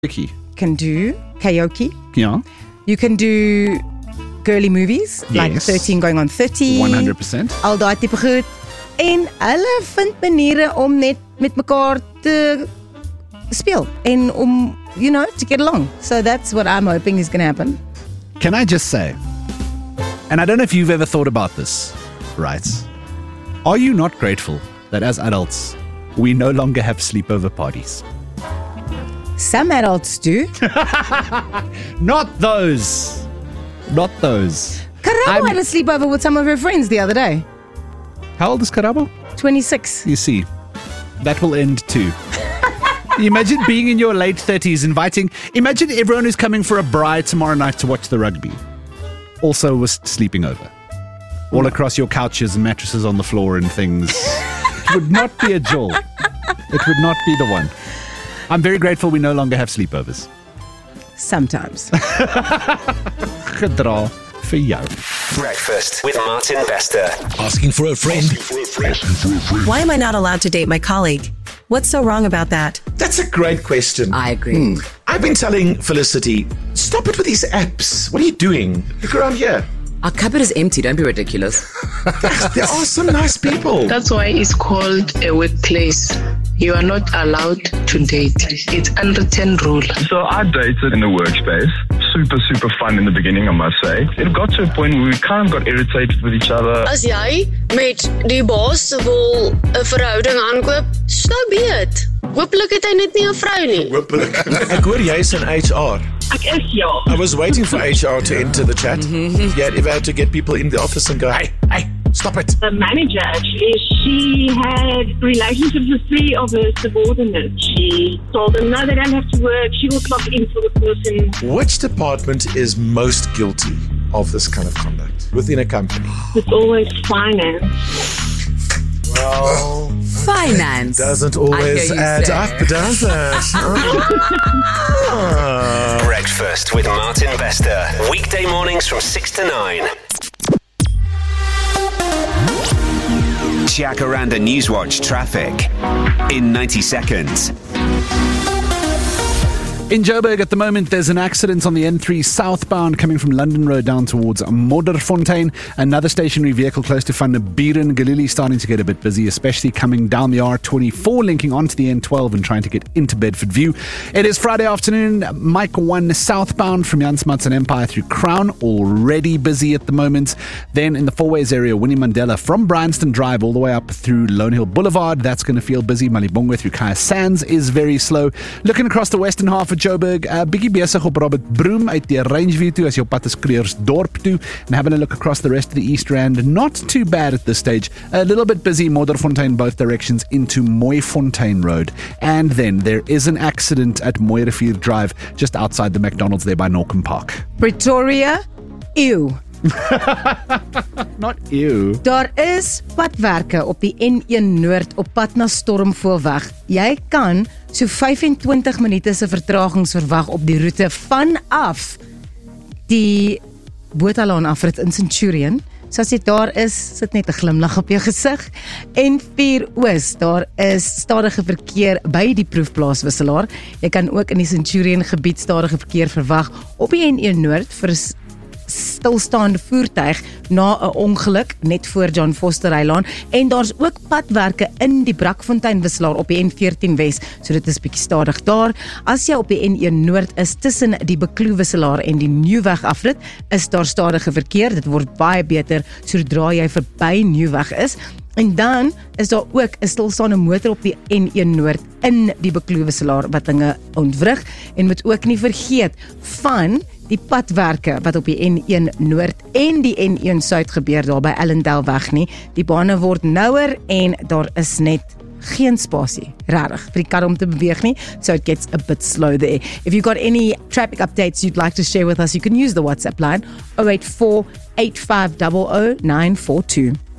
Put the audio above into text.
Can do karaoke. Ja, You can do girly movies, like Yes. 13 going on 30. 100%. Al daai tipe goed. En hulle vind maniere om net met mekaar te speel en om, to get along. So that's what I'm hoping is going to happen. Can I just say, and I don't know if you've ever thought about this, right? Are you not grateful that as adults, we no longer have sleepover parties? Some adults do. Not those. Not those. Karabo had a sleepover with some of her friends the other day. How old is Karabo? 26. You see, that will end too. Imagine being in your late 30s, imagine everyone who's coming for a bride tomorrow night to watch the rugby also was sleeping over. All across your couches and mattresses on the floor and things. It would not be a jol. It would not be the one. I'm very grateful we no longer have sleepovers. Sometimes. Gedra vir jou. Breakfast with Martin Bester. Asking for a friend. Why am I not allowed to date my colleague? What's so wrong about that? That's a great question. I agree. I've been telling Felicity, stop it with these apps. What are you doing? Look around here. Our cupboard is empty. Don't be ridiculous. There are some nice people. That's why it's called a workplace. You are not allowed to date. It's unwritten rule. So I dated in the workspace. Super fun in the beginning, I must say. It got to a point where we kind of got irritated with each other. As jy met die baas wil 'n verhouding aankoop, so be it. Hopelijk het hy net nie 'n vrou nie. Hopelijk. Ek hoor jy's in HR. Ek is ja. I was waiting for HR to enter the chat. Yet if I had to get people in the office and go, hey, stop it. The manager, actually, she had relationships with 3 of her subordinates. She told them, no, they don't have to work. She will clock in for the person. Which department is most guilty of this kind of conduct within a company? It's always finance. Well, Finance. doesn't I hear always you add say. up, does it? Breakfast with Martin Bester. Weekday mornings from 6 to 9. Jacaranda Newswatch traffic in 90 seconds. In Joburg at the moment, there's an accident on the N3 southbound coming from London Road down towards Modderfontein. Another stationary vehicle close to Van der Buren. Galilee starting to get a bit busy, especially coming down the R24, linking onto the N12 and trying to get into Bedford View. It is Friday afternoon. Mike 1 southbound from Jan Smuts and Empire through Crown, already busy at the moment. Then in the Fourways area, Winnie Mandela from Bryanston Drive all the way up through Lone Hill Boulevard. That's going to feel busy. Malibongwe through Kaya Sands is very slow. Looking across the western half of Joburg, bietjie besig op Robert Broom uit die Rangeview toe as jou pad is Kreersdorp toe, and having a look across the rest of the East Rand, not too bad at this stage. A little bit busy Modderfontein both directions into Mooifontein Road, and then there is an accident at Mooirivier Drive just outside the McDonald's there by Norcombe Park. Pretoria, ew. Not ew. Daar is padwerke op die N1 Noord op pad na Stormfoelweg. Jy kan so 25 minute se vertragings verwag op die roete vanaf die Bothalaan afrit in Centurion. So as jy daar is, sit net 'n glimlag op jou gesig. En 4 Oos, daar is stadige verkeer by die proefplaaswisselaar. Jy kan ook in die Centurion gebied stadige verkeer verwag op die N1 Noord vir stilstaande voertuig na 'n ongeluk net voor John Foster Eiland, en daar's ook padwerke in die Brakfontein wisselaar op die N14 Wes, so dit is bietjie stadig daar. As jy op die N1 Noord is tussen die Bekloo wisselaar en die Nieuweg afrit, is daar stadige verkeer. Dit word baie beter sodra jy verby Nieuweg is. En dan is daar ook 'n stilstaande motor op die N1 Noord in die Bekloo wisselaar wat dinge ontwrig, en moet ook nie vergeet van die padwerke wat op die N1 Noord en die N1 Suid gebeur daar by Ellendale weg nie. Die bane word nouer en daar is net geen spasie, regtig, vir die kar om te beweeg nie, so it gets a bit slow there. If you've got any traffic updates you'd like to share with us, you can use the WhatsApp line 084 8500 942.